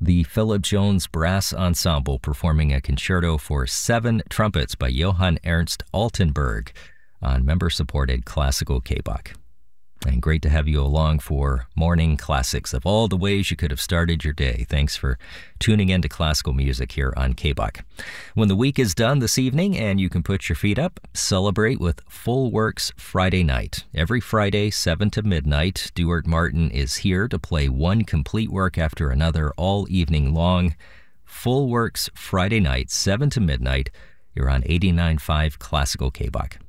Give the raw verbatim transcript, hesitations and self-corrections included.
the Philip Jones Brass Ensemble performing a concerto for seven trumpets by Johann Ernst Altenburg on member-supported classical K B O C. And great to have you along for Morning Classics. Of all the ways you could have started your day, thanks for tuning in to classical music here on K B O C. When the week is done this evening and you can put your feet up, celebrate with Full Works Friday night. Every Friday, seven to midnight, Duart Martin is here to play one complete work after another all evening long. Full Works Friday night, seven to midnight. You're on eighty-nine point five Classical K B O C.